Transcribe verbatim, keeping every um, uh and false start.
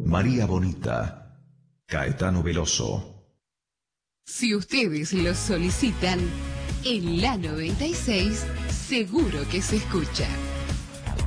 María Bonita, Caetano Veloso. Si ustedes lo solicitan, en la noventa y seis seguro que se escucha.